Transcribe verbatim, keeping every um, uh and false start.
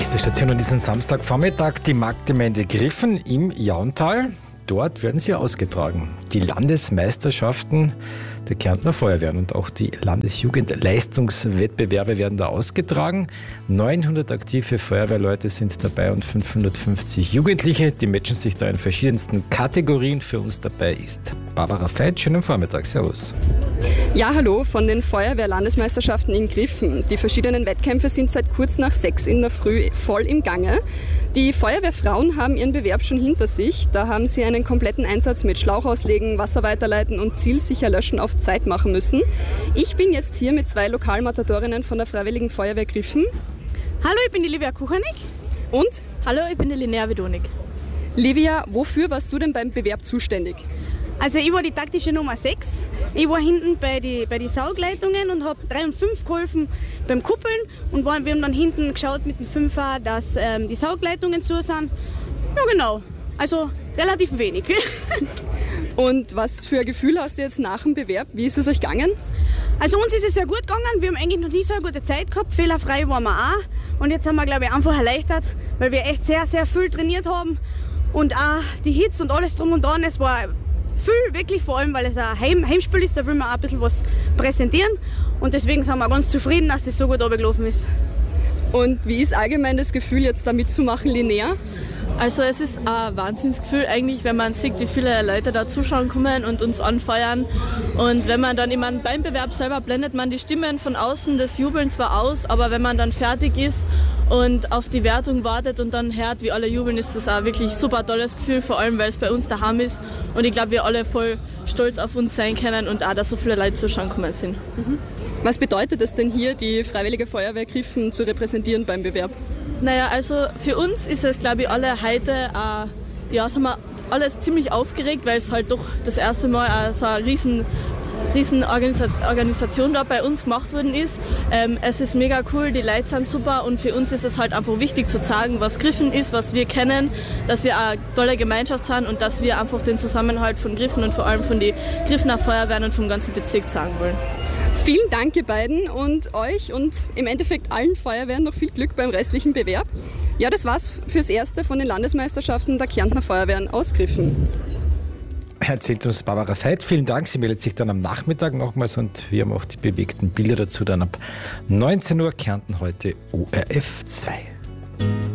Nächste Station an diesem Samstagvormittag, die Marktgemeinde Griffen im Jauntal. Dort werden sie ausgetragen. Die Landesmeisterschaften der Kärntner Feuerwehren und auch die Landesjugendleistungswettbewerbe werden da ausgetragen. neunhundert aktive Feuerwehrleute sind dabei und fünfhundertfünfzig Jugendliche. Die matchen sich da in verschiedensten Kategorien. Für uns dabei ist Barbara Veit. Schönen Vormittag. Servus. Ja, hallo von den Feuerwehr-Landesmeisterschaften in Griffen. Die verschiedenen Wettkämpfe sind seit kurz nach sechs in der Früh voll im Gange. Die Feuerwehrfrauen haben ihren Bewerb schon hinter sich. Da haben sie einen kompletten Einsatz mit Schlauch auslegen, Wasser weiterleiten und zielsicher löschen auf Zeit machen müssen. Ich bin jetzt hier mit zwei Lokalmatatorinnen von der Freiwilligen Feuerwehr Griffen. Hallo, ich bin die Livia Kuchanik. Und? Hallo, ich bin die Linnea Widonik. Livia, wofür warst du denn beim Bewerb zuständig? Also ich war die taktische Nummer sechs. Ich war hinten bei den bei die Saugleitungen und habe drei und fünf geholfen beim Kuppeln. Und wir haben dann hinten geschaut mit dem Fünfer, dass ähm, die Saugleitungen zu sind. Ja genau, also relativ wenig. Und was für ein Gefühl hast du jetzt nach dem Bewerb? Wie ist es euch gegangen? Also uns ist es sehr gut gegangen. Wir haben eigentlich noch nie so eine gute Zeit gehabt. Fehlerfrei waren wir auch. Und jetzt haben wir, glaube ich, einfach erleichtert, weil wir echt sehr, sehr viel trainiert haben. Und auch die Hits und alles drum und dran. Es war viel, wirklich, vor allem, weil es ein Heim Heimspiel ist, da will man auch ein bisschen was präsentieren. Und deswegen sind wir ganz zufrieden, dass das so gut runtergelaufen ist. Und wie ist allgemein das Gefühl, jetzt da mitzumachen, Linnea? Also es ist ein Wahnsinnsgefühl eigentlich, wenn man sieht, wie viele Leute da zuschauen kommen und uns anfeuern. Und wenn man dann, ich meine, beim Bewerb selber blendet man die Stimmen von außen des Jubelns zwar aus, aber wenn man dann fertig ist und auf die Wertung wartet und dann hört, wie alle jubeln, ist das auch wirklich ein super tolles Gefühl, vor allem, weil es bei uns daheim ist. Und ich glaube, wir alle voll stolz auf uns sein können und auch, dass so viele Leute zuschauen kommen sind. Mhm. Was bedeutet es denn hier, die Freiwillige Feuerwehr Griffen zu repräsentieren beim Bewerb? Naja, also für uns ist es, glaube ich, alle heute, äh, ja, sind wir alles ziemlich aufgeregt, weil es halt doch das erste Mal äh, so eine riesen, riesen Organisation, Organisation da bei uns gemacht worden ist. Ähm, es ist mega cool, die Leute sind super und für uns ist es halt einfach wichtig zu zeigen, was Griffen ist, was wir kennen, dass wir eine tolle Gemeinschaft sind und dass wir einfach den Zusammenhalt von Griffen und vor allem von den Griffener Feuerwehren und vom ganzen Bezirk zeigen wollen. Vielen Dank, ihr beiden, und euch und im Endeffekt allen Feuerwehren noch viel Glück beim restlichen Bewerb. Ja, das war's fürs Erste von den Landesmeisterschaften der Kärntner Feuerwehren aus Griffen. Erzählt uns Barbara Veit. Vielen Dank. Sie meldet sich dann am Nachmittag nochmals und wir haben auch die bewegten Bilder dazu dann ab neunzehn Uhr. Kärnten heute O R F zwei.